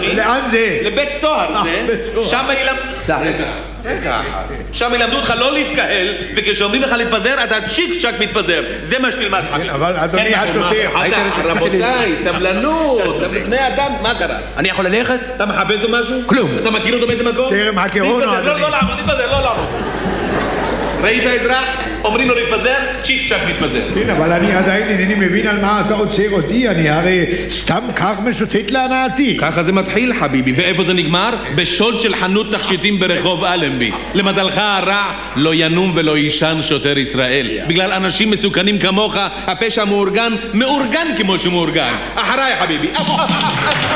אדוני? לאן זה? לבית סוהר זה. שם שם ילמדו אותך לא להתקהל, וכשאומרים לך להתפזר, אתה צ'יק צ'ק מתפזר. זה מה שתלמד חביבי. אבל אדוני השוטר... רבותיי, סבלנות, בני אדם, מה קרה? אני יכול ללכת? אתה מחפש לו משהו? כלום. אתה מכיר אותו באיזה מקום? טרם הכהונה, אדוני. לא לעמוד, להתפזר, לא לעמוד. ראית אזרח? אומרים לו להתפזר, צ'יק צ'ק מתפזר. כן, אבל אני עדיין אינני מבין על מה אתה עוצר אותי, אני הרי סתם כך משוטט להנאתי. ככה זה מתחיל חביבי, ואיפה זה נגמר? בשוד של חנות תכשיטים ברחוב אלנבי. למזלך הרע לא ינום ולא יישן שוטר ישראל. בגלל אנשים מסוכנים כמוך, הפשע מאורגן כמו שהוא מאורגן. אחריי חביבי.